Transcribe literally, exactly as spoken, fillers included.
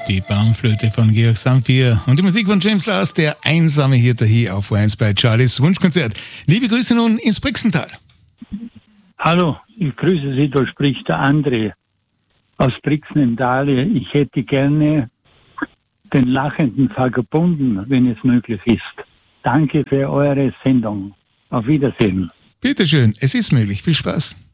Die Baumflöte von Georg Samphir und die Musik von James Last, der einsame Hirte hier auf eins bei Charlies Wunschkonzert. Liebe Grüße nun ins Brixental. Hallo, ich grüße Sie, da spricht der André aus Brixen im Tale. Ich hätte gerne den lachenden Vagabunden, wenn es möglich ist. Danke für eure Sendung. Auf Wiedersehen. Bitteschön, es ist möglich. Viel Spaß.